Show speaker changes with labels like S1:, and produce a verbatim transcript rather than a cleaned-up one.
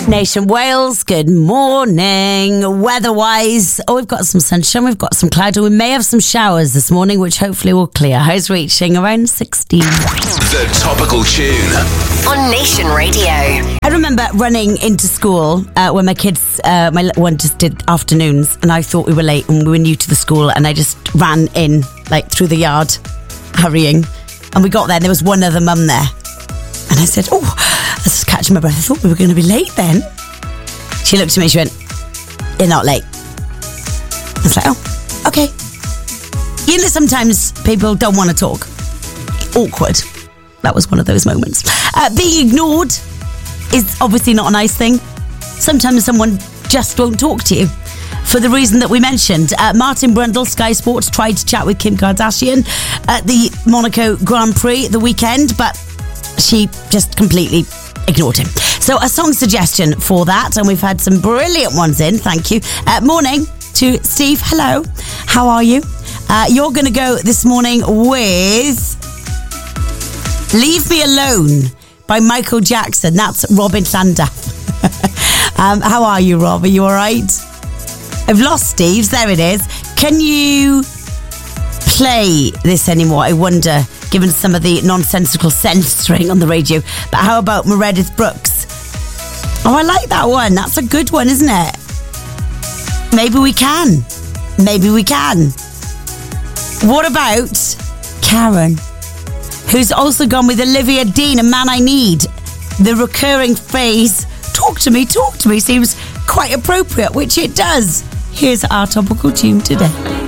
S1: Nation Wales, good morning. Weather-wise, oh, we've got some sunshine, we've got some cloud, and we may have some showers this morning, which hopefully will clear. Highs reaching around sixteen.
S2: The Topical Tune
S3: on Nation Radio.
S1: I remember running into school uh, when my kids, uh, my little one just did afternoons, and I thought we were late and we were new to the school, and I just ran in, like, through the yard, hurrying. And we got there, and there was one other mum there. And I said, oh, I was just catching my breath. I thought we were going to be late then. She looked at me, she went, you're not late. I was like, oh, okay. You know, sometimes people don't want to talk. Awkward. That was one of those moments. Uh, being ignored is obviously not a nice thing. Sometimes someone just won't talk to you. For the reason that we mentioned, uh, Martin Brundle, Sky Sports, tried to chat with Kim Kardashian at the Monaco Grand Prix the weekend, but she just completely ignored him. So a song suggestion for that, and we've had some brilliant ones in, thank you. Uh, morning to Steve, hello, how are you? Uh, you're going to go this morning with Leave Me Alone by Michael Jackson. That's Robin Thunder. um, how are you, Rob? Are you all right? I've lost Steve's, there it is. Can you play this anymore? I wonder, given some of the nonsensical censoring on the radio. But how about Meredith Brooks? Oh, I like that one. That's a good one, isn't it? Maybe we can. Maybe we can. What about Karen, who's also gone with Olivia Dean, A Man I Need? The recurring phrase, talk to me, talk to me, seems quite appropriate, which it does. Here's our topical tune today.